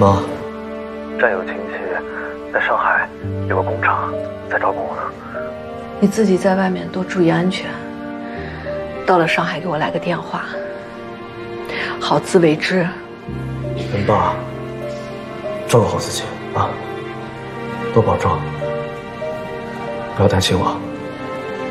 妈， 战友亲戚在上海有个工厂在招工呢。 你自己在外面多注意安全。到了上海给我来个电话，好自为之。 跟爸照顾好自己啊，多保重，不要担心我。